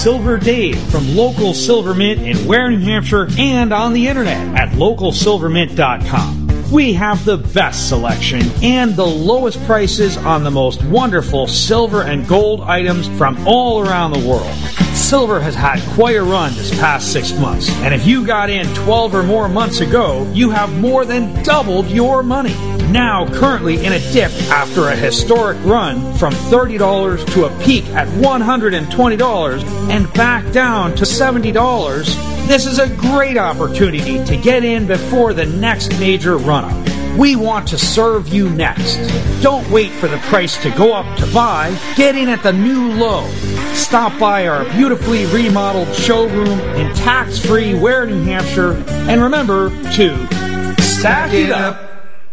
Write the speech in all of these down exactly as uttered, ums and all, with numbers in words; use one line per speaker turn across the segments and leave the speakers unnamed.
Silver Dave from Local Silver Mint in Ware, New Hampshire, and on the internet at local silver mint dot com. We have the best selection and the lowest prices on the most wonderful silver and gold items from all around the world. Silver has had quite a run this past six months, and if you got in twelve or more months ago, you have more than doubled your money. Now currently in a dip after a historic run from thirty dollars to a peak at one hundred twenty dollars and back down to seventy dollars, this is a great opportunity to get in before the next major run-up. We want to serve you next. Don't wait for the price to go up to buy. Get in at the new low. Stop by our beautifully remodeled showroom in tax-free Ware, New Hampshire, and remember to stack it up.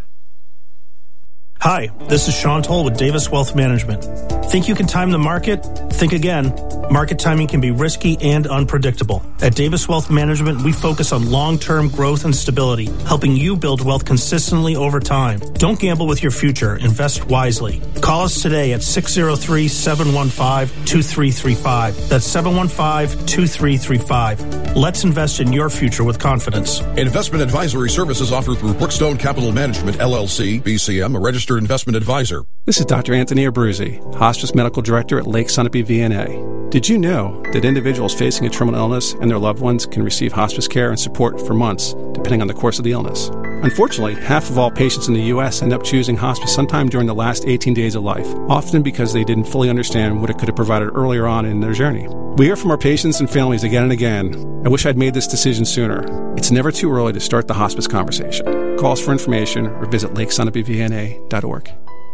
Hi, this is Sean Toll with Davis Wealth Management. Think you can time the market? Think again. Market timing can be risky and unpredictable. At Davis Wealth Management, we focus on long-term growth and stability, helping you build wealth consistently over time. Don't gamble with your future. Invest wisely. Call us today at six oh three, seven one five, two three three five. That's seven one five, two three three five. Let's invest in your future with confidence.
Investment advisory services offered through Brookstone Capital Management, L L C, B C M, a registered investment advisor.
This is Doctor Anthony Abruzzi, Hospice Medical Director at Lake Sunapee V N A. Did you know that individuals facing a terminal illness and their loved ones can receive hospice care and support for months, depending on the course of the illness? Unfortunately, half of all patients in the U S end up choosing hospice sometime during the last eighteen days of life, often because they didn't fully understand what it could have provided earlier on in their journey. We hear from our patients and families again and again, I wish I'd made this decision sooner. It's never too early to start the hospice conversation. Call us for information or visit lake sunapee v n a dot org.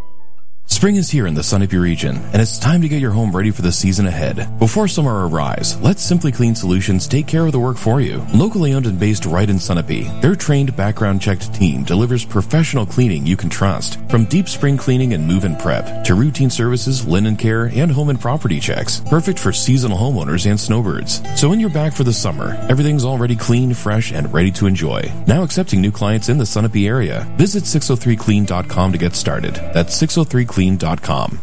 Spring is here in the Sunapee region, and it's time to get your home ready for the season ahead. Before summer arrives, let Simply Clean Solutions take care of the work for you. Locally owned and based right in Sunapee, their trained, background-checked team delivers professional cleaning you can trust. From deep spring cleaning and move-in prep, to routine services, linen care, and home and property checks. Perfect for seasonal homeowners and snowbirds. So when you're back for the summer, everything's already clean, fresh, and ready to enjoy. Now accepting new clients in the Sunapee area. Visit six oh three clean dot com to get started. That's six oh three clean dot com.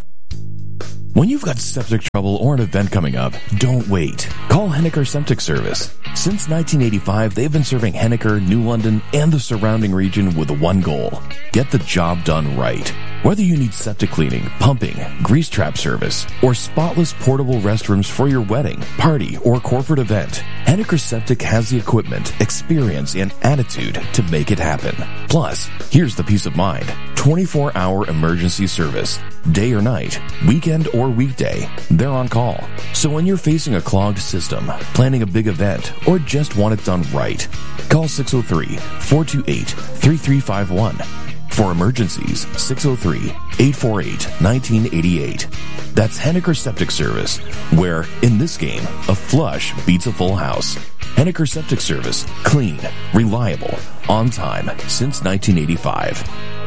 When you've got septic trouble or an event coming up, don't wait. Call Henniker Septic Service. Since nineteen eighty-five, they've been serving Henniker, New London, and the surrounding region with one goal. Get the job done right. Whether you need septic cleaning, pumping, grease trap service, or spotless portable restrooms for your wedding, party, or corporate event, Henniker Septic has the equipment, experience, and attitude to make it happen. Plus, here's the peace of mind. twenty-four hour emergency service. Day or night, weekend or weekday, they're on call. So when you're facing a clogged system, planning a big event, or just want it done right, call six oh three, four two eight, three three five one. For emergencies, six oh three, eight four eight, one nine eight eight. That's Henniker Septic Service, where, in this game, a flush beats a full house. Henniker Septic Service. Clean, reliable, on time, since nineteen eighty-five.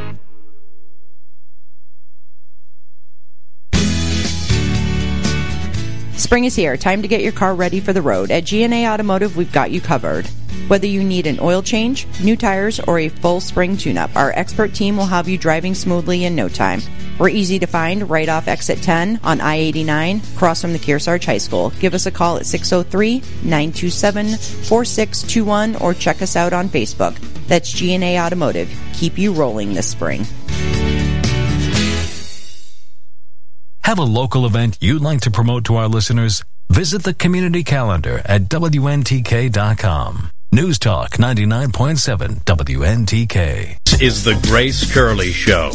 Spring is here. Time to get your car ready for the road. At G and A Automotive, we've got you covered. Whether you need an oil change, new tires, or a full spring tune-up, our expert team will have you driving smoothly in no time. We're easy to find right off exit ten on I eighty-nine, across from the Kearsarge High School. Give us a call at six oh three, nine two seven, four six two one or check us out on Facebook. That's G and A Automotive. Keep you rolling this spring.
Have a local event you'd like to promote to our listeners? Visit the community calendar at W N T K dot com. News Talk ninety-nine point seven W N T K.
This is the Grace Curley Show.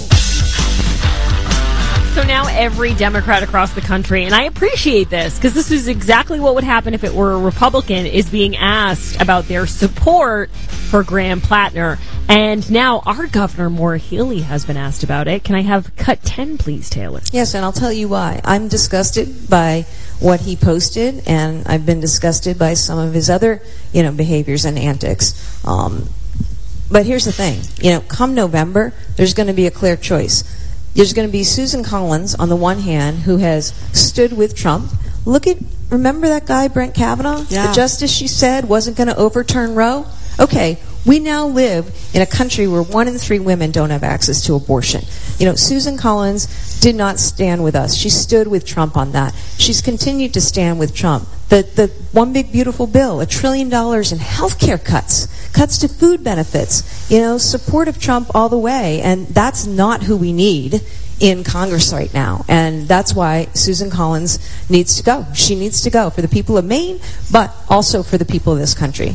So now every Democrat across the country, and I appreciate this, because this is exactly what would happen if it were a Republican, is being asked about their support for Graham Plattner. And now our Governor, Maura Healey, has been asked about it. Can I have cut ten, please, Taylor?
Yes, and I'll tell you why. I'm disgusted by what he posted, and I've been disgusted by some of his other, you know, behaviors and antics. Um, but here's the thing. You know, come November, there's going to be a clear choice. There's going to be Susan Collins, on the one hand, who has stood with Trump. Look at, remember that guy, Brett Kavanaugh?
Yeah.
The justice she said wasn't going to overturn Roe? Okay, we now live in a country where one in three women don't have access to abortion. You know, Susan Collins did not stand with us. She stood with Trump on that. She's continued to stand with Trump. The the one big beautiful bill, a trillion dollars in health care cuts, cuts to food benefits, you know, support of Trump all the way. And that's not who we need in Congress right now. And that's why Susan Collins needs to go. She needs to go for the people of Maine, but also for the people of this country.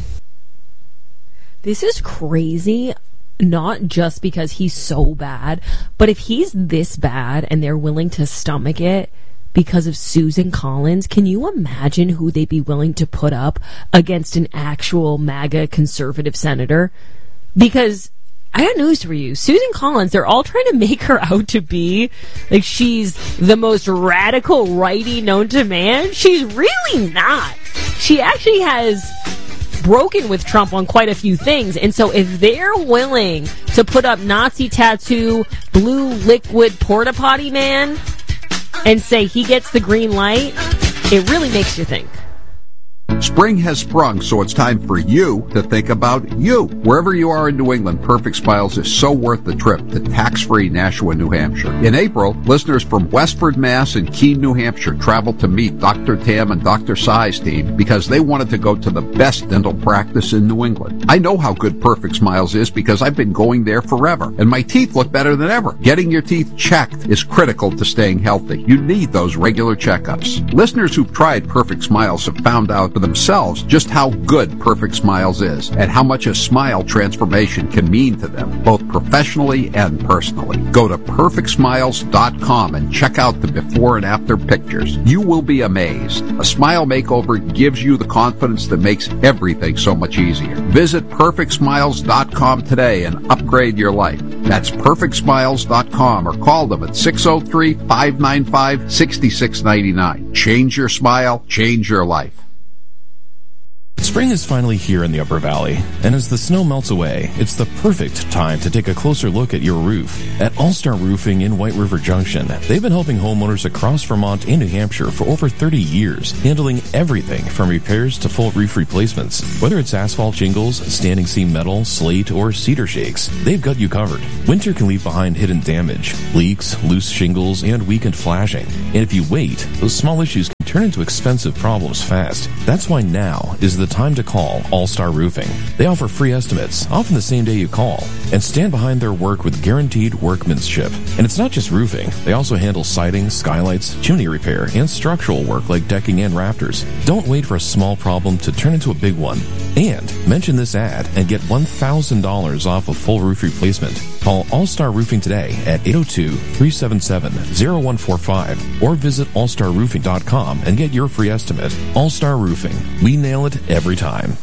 This is crazy. Not just because he's so bad, but if he's this bad and they're willing to stomach it because of Susan Collins, can you imagine who they'd be willing to put up against an actual MAGA conservative senator? Because I got news for you. Susan Collins, they're all trying to make her out to be like she's the most radical righty known to man. She's really not. She actually has broken with Trump on quite a few things. And so if they're willing to put up Nazi tattoo, blue liquid porta potty man and say he gets the green light, it really makes you think.
Spring has sprung, so it's time for you to think about you. Wherever you are in New England, Perfect Smiles is so worth the trip to tax-free Nashua, New Hampshire. In April, listeners from Westford, Mass. and Keene, New Hampshire traveled to meet Doctor Tam and Doctor Sai's team because they wanted to go to the best dental practice in New England. I know how good Perfect Smiles is because I've been going there forever, and my teeth look better than ever. Getting your teeth checked is critical to staying healthy. You need those regular checkups. Listeners who've tried Perfect Smiles have found out for themselves just how good Perfect Smiles is and how much a smile transformation can mean to them, both professionally and personally. Go to perfect smiles dot com and check out the before and after pictures. You will be amazed. A smile makeover gives you the confidence that makes everything so much easier. Visit perfect smiles dot com today and upgrade your life. That's perfect smiles dot com or call them at six oh three, five nine five, six six nine nine. Change your smile, change your life.
Spring is finally here in the Upper Valley, and as the snow melts away, it's the perfect time to take a closer look at your roof. At All-Star Roofing in White River Junction, they've been helping homeowners across Vermont and New Hampshire for over thirty years, handling everything from repairs to full roof replacements. Whether it's asphalt shingles, standing seam metal, slate, or cedar shakes, they've got you covered. Winter can leave behind hidden damage, leaks, loose shingles, and weakened flashing. And if you wait, those small issues can turn into expensive problems fast. That's why now is the time to call All-Star Roofing. They offer free estimates, often the same day you call, and stand behind their work with guaranteed workmanship. And it's not just roofing. They also handle siding, skylights, chimney repair, and structural work like decking and rafters. Don't wait for a small problem to turn into a big one. And mention this ad and get one thousand dollars off a full roof replacement. Call All-Star Roofing today at eight oh two, three seven seven, oh one four five or visit all star roofing dot com and get your free estimate. All-Star Roofing. We nail it every time.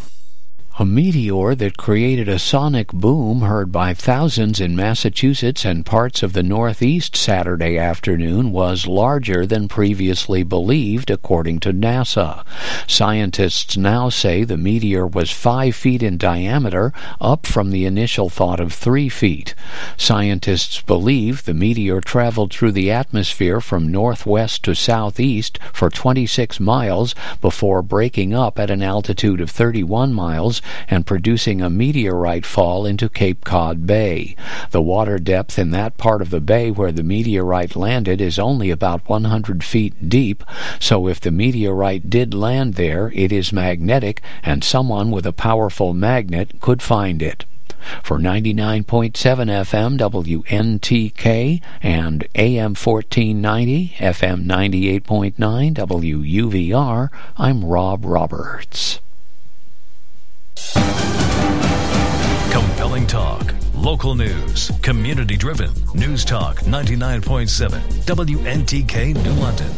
A meteor that created a sonic boom heard by thousands in Massachusetts and parts of the Northeast Saturday afternoon was larger than previously believed, according to NASA. Scientists now say the meteor was five feet in diameter, up from the initial thought of three feet. Scientists believe the meteor traveled through the atmosphere from northwest to southeast for twenty-six miles before breaking up at an altitude of thirty-one miles and producing a meteorite fall into Cape Cod Bay. The water depth in that part of the bay where the meteorite landed is only about one hundred feet deep, so if the meteorite did land there, it is magnetic, and someone with a powerful magnet could find it. For ninety-nine point seven F M W N T K and A M fourteen ninety, F M ninety-eight point nine W U V R, I'm Rob Roberts.
Compelling talk, local news, community-driven. News Talk ninety-nine point seven W N T K New London.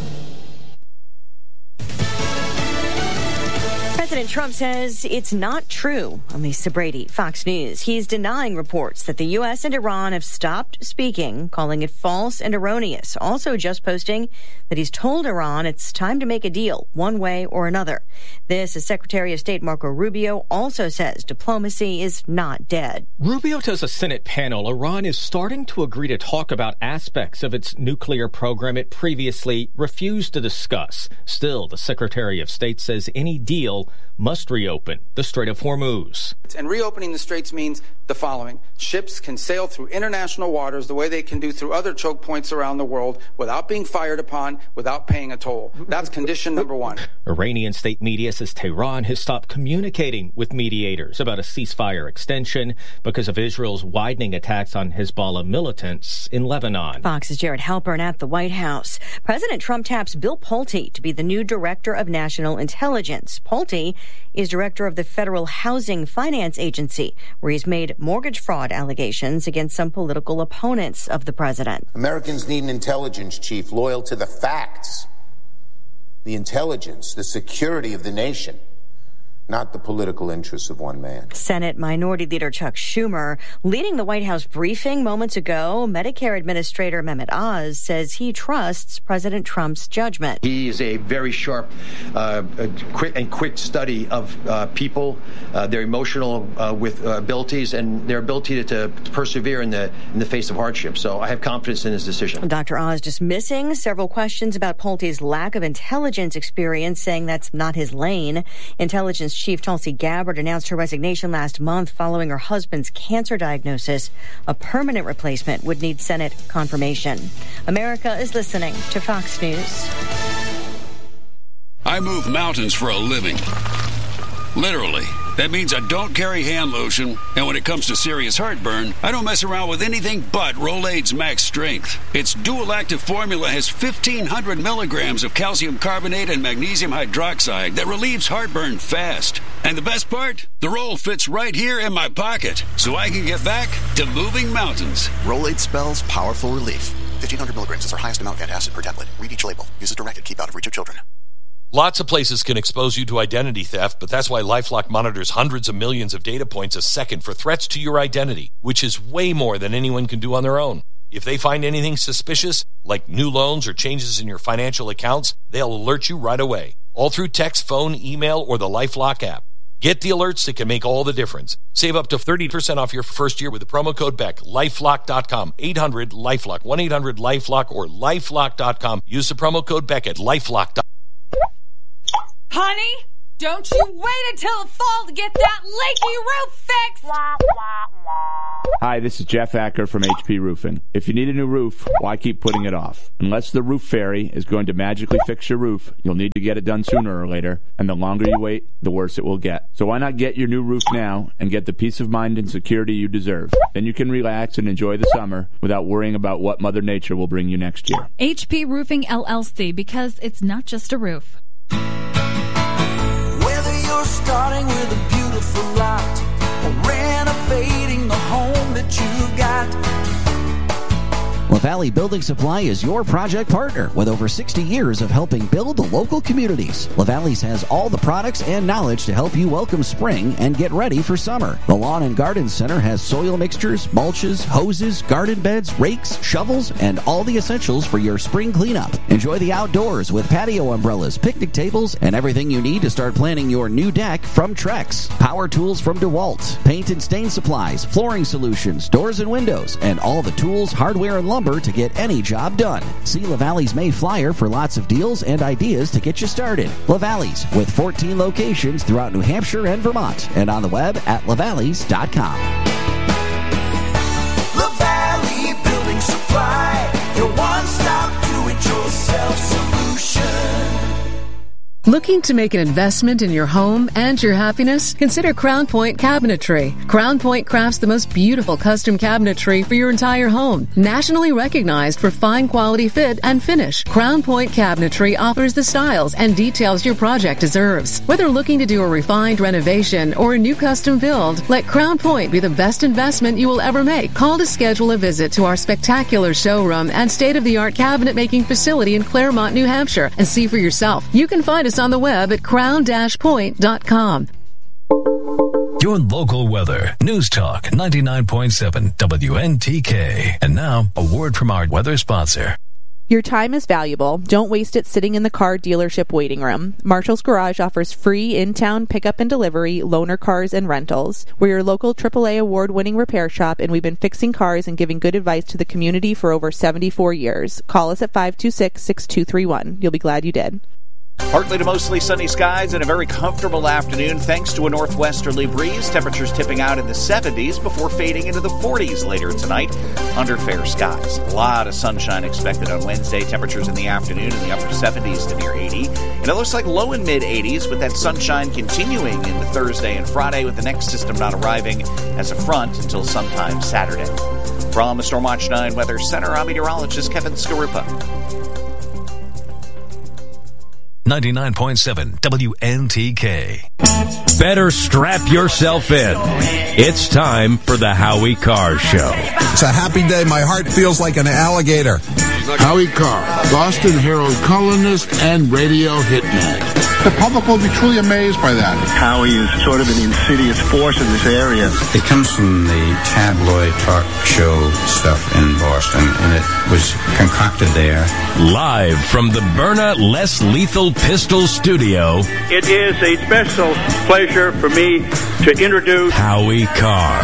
President Trump says it's not true. Lisa Brady, Fox News. He's denying reports that the U S and Iran have stopped speaking, calling it false and erroneous. Also just posting that he's told Iran it's time to make a deal, one way or another. This, as Secretary of State Marco Rubio also says diplomacy is not dead.
Rubio tells a Senate panel Iran is starting to agree to talk about aspects of its nuclear program it previously refused to discuss. Still, the Secretary of State says any deal must reopen the Strait of Hormuz.
And reopening the straits means the following. Ships can sail through international waters the way they can do through other choke points around the world without being fired upon, without paying a toll. That's condition number one.
Iranian state media says Tehran has stopped communicating with mediators about a ceasefire extension because of Israel's widening attacks on Hezbollah militants in Lebanon.
Fox's Jared Halpern at the White House. President Trump taps Bill Pulte to be the new Director of National Intelligence. Pulte is director of the Federal Housing Finance Agency, where he's made mortgage fraud allegations against some political opponents of the president.
Americans need an intelligence chief loyal to the facts, the intelligence, the security of the nation, not the political interests of one man.
Senate Minority Leader Chuck Schumer leading the White House briefing moments ago. Medicare Administrator Mehmet Oz says he trusts President Trump's judgment.
He is a very sharp uh, quick and quick study of uh, people, uh, their emotional uh, with uh, abilities, and their ability to, to persevere in the in the face of hardship. So I have confidence in his decision.
Doctor Oz dismissing several questions about Pulte's lack of intelligence experience, saying that's not his lane. Intelligence Chief Tulsi Gabbard announced her resignation last month following her husband's cancer diagnosis. A permanent replacement would need Senate confirmation. America is listening to Fox News.
I move mountains for a living. Literally. That means I don't carry hand lotion, and when it comes to serious heartburn, I don't mess around with anything but Rolaids Max Strength. Its dual-active formula has fifteen hundred milligrams of calcium carbonate and magnesium hydroxide that relieves heartburn fast. And the best part? The roll fits right here in my pocket, so I can get back to moving mountains.
Rolaids spells powerful relief. fifteen hundred milligrams is our highest amount of antacid per tablet. Read each label. Use as directed. Keep out of reach of children.
Lots of places can expose you to identity theft, but that's why LifeLock monitors hundreds of millions of data points a second for threats to your identity, which is way more than anyone can do on their own. If they find anything suspicious, like new loans or changes in your financial accounts, they'll alert you right away, all through text, phone, email, or the LifeLock app. Get the alerts that can make all the difference. Save up to thirty percent off your first year with the promo code Beck. LifeLock dot com, eight hundred LifeLock, one eight hundred LifeLock, or LifeLock dot com. Use the promo code Beck at LifeLock dot com.
Honey, don't you wait until the fall to get that leaky roof fixed!
Hi, this is Jeff Acker from H P Roofing. If you need a new roof, why keep putting it off? Unless the roof fairy is going to magically fix your roof, you'll need to get it done sooner or later, and the longer you wait, the worse it will get. So why not get your new roof now and get the peace of mind and security you deserve? Then you can relax and enjoy the summer without worrying about what Mother Nature will bring you next year.
H P Roofing L L C, because it's not just a roof.
Whether you're starting with a beautiful lot or renovating the home that you got,
LaValley Building Supply is your project partner with over sixty years of helping build the local communities. LaValley's has all the products and knowledge to help you welcome spring and get ready for summer. The Lawn and Garden Center has soil mixtures, mulches, hoses, garden beds, rakes, shovels, and all the essentials for your spring cleanup. Enjoy the outdoors with patio umbrellas, picnic tables, and everything you need to start planning your new deck from Trex. Power tools from DeWalt, paint and stain supplies, flooring solutions, doors and windows, and all the tools, hardware, and lumber to get any job done. See LaValley's May Flyer for lots of deals and ideas to get you started. LaValley's, with fourteen locations throughout New Hampshire and Vermont, and on the web at lavalleys dot com.
LaValley Building Supply, your one-stop do-it-yourself solution.
Looking to make an investment in your home and your happiness? Consider Crown Point Cabinetry. Crown Point crafts the most beautiful custom cabinetry for your entire home. Nationally recognized for fine quality fit and finish, Crown Point Cabinetry offers the styles and details your project deserves. Whether looking to do a refined renovation or a new custom build, let Crown Point be the best investment you will ever make. Call to schedule a visit to our spectacular showroom and state-of-the-art cabinet making facility in Claremont, New Hampshire, and see for yourself. You can find us on the web at crown dash point dot com.
Your local weather. News Talk ninety-nine point seven W N T K. And now, a word from our weather sponsor.
Your time is valuable. Don't waste it sitting in the car dealership waiting room. Marshall's Garage offers free in-town pickup and delivery, loaner cars, and rentals. We're your local triple A award-winning repair shop, and we've been fixing cars and giving good advice to the community for over seventy-four years. Call us at five two six, six two three one. You'll be glad you did.
Partly to mostly sunny skies and a very comfortable afternoon thanks to a northwesterly breeze. Temperatures tipping out in the seventies before fading into the forties later tonight under fair skies. A lot of sunshine expected on Wednesday. Temperatures in the afternoon in the upper seventies to near eighty. And it looks like low and mid eighties with that sunshine continuing into Thursday and Friday with the next system not arriving as a front until sometime Saturday. From the Stormwatch nine Weather Center, I'm meteorologist Kevin Skarupa.
ninety-nine point seven W N T K.
Better strap yourself in. It's time for the Howie Carr Show.
It's a happy day. My heart feels like an alligator.
Howie Carr, Boston Herald columnist and radio hitman. The public will be truly amazed by that.
Howie is sort of an insidious force in this area.
It comes from the tabloid talk show stuff in Boston, and it was concocted there.
Live from the Byrna Less Lethal Pistol Studio,
it is a special pleasure for me to introduce
Howie Carr.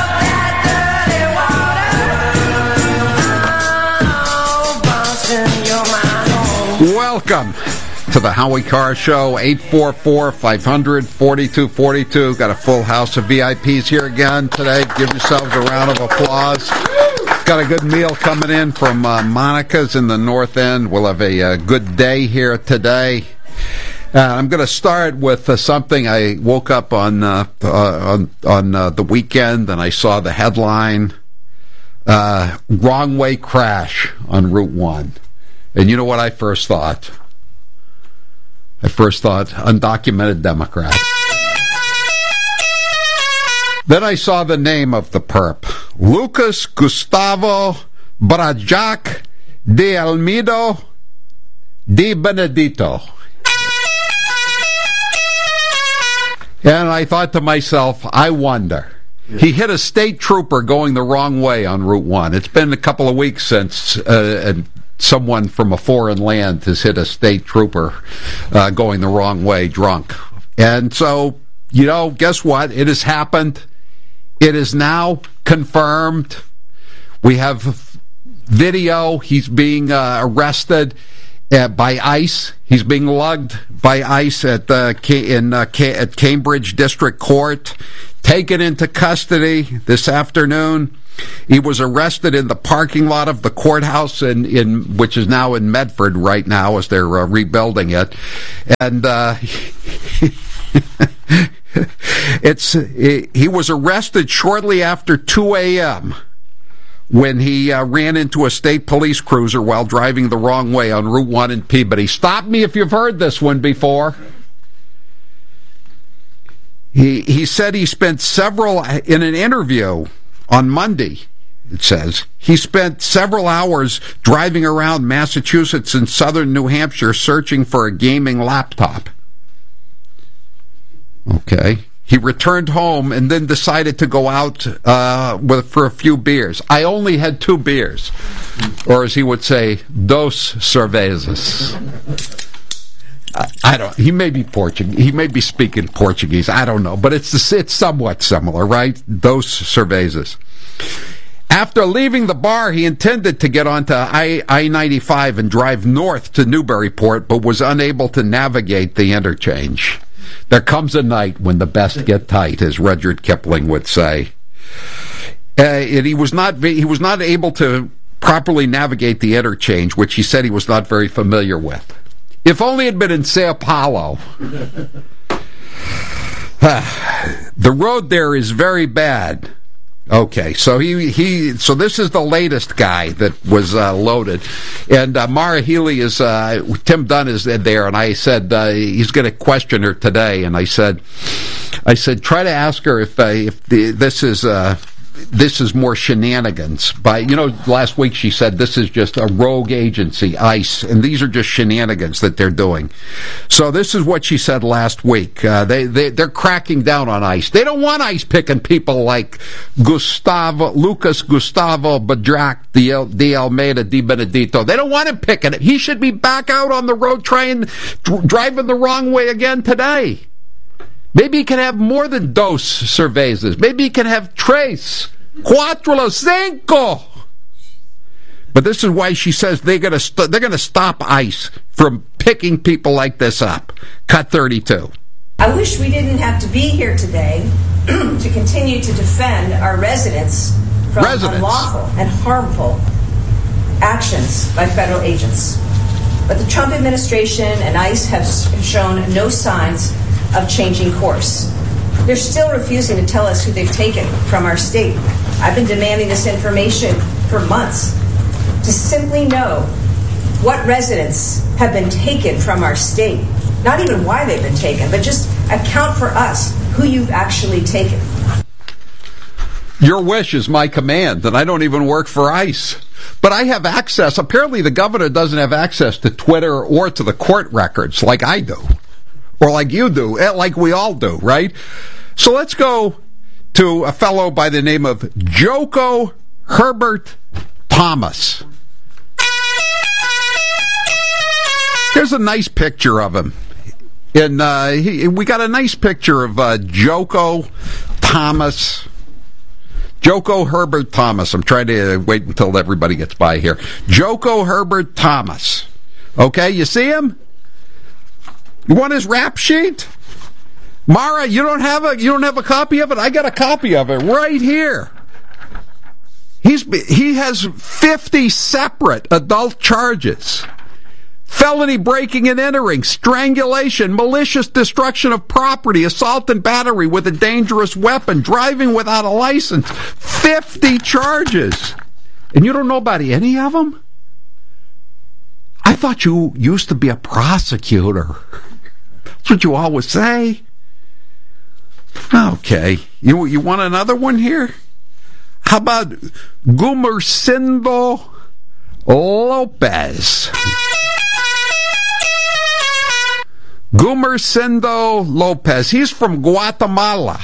Welcome to the Howie Carr Show. Eight four four, five hundred, forty-two forty-two. Got a full house of V I Ps here again today. Give yourselves a round of applause. Got a good meal coming in from uh, Monica's in the North End. We'll have a uh, good day here today. Uh, I'm going to start with uh, something. I woke up on uh, uh, on, on uh, the weekend and I saw the headline, uh, wrong way crash on Route one. And you know what I first thought? I first thought, undocumented Democrat. Then I saw the name of the perp. Lucas Gustavo Brajak de Almeida de Benedito. And I thought to myself, I wonder. Yeah. He hit a state trooper going the wrong way on Route one. It's been a couple of weeks since uh, someone from a foreign land has hit a state trooper uh, going the wrong way drunk. And so, you know, guess what? It has happened. It is now confirmed. We have video. He's being uh, arrested uh, by ICE. He's being lugged by ICE at uh, in uh, at Cambridge District Court, taken into custody this afternoon. He was arrested in the parking lot of the courthouse, in, in which is now in Medford right now as they're uh, rebuilding it. And uh, it's he was arrested shortly after two a.m. when he uh, ran into a state police cruiser while driving the wrong way on Route one in Peabody. Stop me if you've heard this one before. He he said he spent several, in an interview on Monday, it says, he spent several hours driving around Massachusetts and southern New Hampshire searching for a gaming laptop. Okay. He returned home and then decided to go out uh, with, for a few beers. I only had two beers. Or as he would say, dos cervezas. I, I don't. He may be Portuguese. He may be speaking Portuguese. I don't know, but it's it's somewhat similar, right? Dos cervezas. After leaving the bar, he intended to get onto I ninety-five and drive north to Newburyport, but was unable to navigate the interchange. There comes a night when the best get tight, as Rudyard Kipling would say. Uh, and he was not he was not able to properly navigate the interchange, which he said he was not very familiar with. If only it had been in Sao Paulo. The road there is very bad. Okay, so he, he so this is the latest guy that was uh, loaded, and uh, Mara Healy is uh, Tim Dunn is there, and I said uh, he's going to question her today, and I said, I said try to ask her if uh, if the, this is uh, this is more shenanigans. By you know, last week she said this is just a rogue agency, ICE, and these are just shenanigans that they're doing. So this is what she said last week. Uh, they they they're cracking down on ICE. They don't want ICE picking people like Gustavo Lucas Gustavo Badrak de, de Almeida de Benedito. They don't want him picking it. He should be back out on the road trying dr- driving the wrong way again today. Maybe he can have more than dos cervezas. Maybe he can have tres, cuatro, cinco. But this is why she says they're going to st- they're going to stop ICE from picking people like this up. Cut thirty-two.
I wish we didn't have to be here today to continue to defend our residents from residents. unlawful and harmful actions by federal agents. But the Trump administration and ICE have shown no signs of changing course. They're still refusing to tell us who they've taken from our state. I've been demanding this information for months to simply know what residents have been taken from our state. Not even why they've been taken, but just account for us who you've actually taken.
Your wish is my command, and I don't even work for ICE. But I have access. Apparently the governor doesn't have access to Twitter or to the court records like I do. Or like you do, like we all do, right? So let's go to a fellow by the name of Joko Herbert Thomas. Here's a nice picture of him. And uh, he, we got a nice picture of uh, Joko Thomas. Joko Herbert Thomas. I'm trying to wait until everybody gets by here. Joko Herbert Thomas. Okay, you see him? You want his rap sheet? Mara, you don't have a you don't have a copy of it? I got a copy of it right here. He's he has fifty separate adult charges. Felony breaking and entering, strangulation, malicious destruction of property, assault and battery with a dangerous weapon, driving without a license. fifty charges. And you don't know about any of them? I thought you used to be a prosecutor. That's what you always say. Okay. You you want another one here? How about Gumersindo Lopez? Gumersindo Lopez. He's from Guatemala.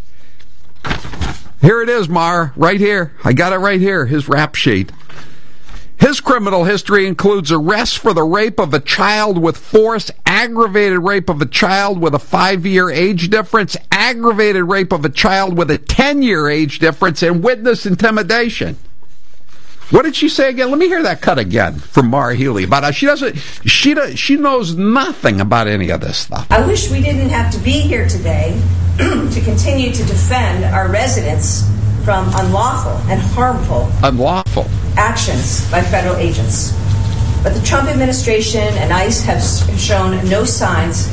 Here it is, Mar. Right here. I got it right here. His rap sheet. His criminal history includes arrests for the rape of a child with force, aggravated rape of a child with a five-year age difference, aggravated rape of a child with a ten-year age difference, and witness intimidation. What did she say again? Let me hear that cut again from Mara Healy. About how she doesn't, she does, she knows nothing about any of this stuff.
I wish we didn't have to be here today to continue to defend our residents from unlawful and harmful
unlawful
actions by federal agents. But the Trump administration and ICE have shown no signs